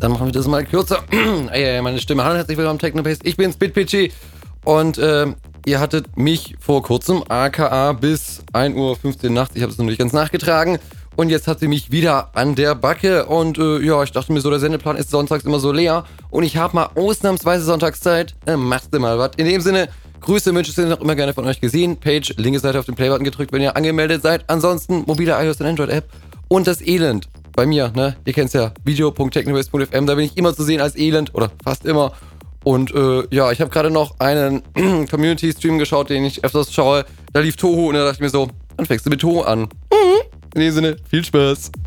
Dann machen wir das mal kürzer. Meine Stimme. Hallo, herzlich willkommen, Technobase. Ich bin's, BitPitchy. Und ihr hattet mich vor kurzem, aka bis 1:15 Uhr nachts, ich habe es noch nicht ganz nachgetragen. Und jetzt hat sie mich wieder an der Backe. Und ich dachte mir so, der Sendeplan ist sonntags immer so leer. Und ich habe mal ausnahmsweise Sonntagszeit. Machst du mal was. In dem Sinne, Grüße, Wünsche sind noch immer gerne von euch gesehen. Page, linke Seite auf den Playbutton gedrückt, wenn ihr angemeldet seid. Ansonsten mobile iOS und Android-App. Und das Elend bei mir, ne? Ihr kennt's ja, video.technobase.fm, da bin ich immer zu sehen als Elend oder fast immer. Und ich habe gerade noch einen Community-Stream geschaut, den ich öfters schaue. Da lief Toho und da dachte ich mir so, dann fängst du mit Toho an. In dem Sinne, viel Spaß.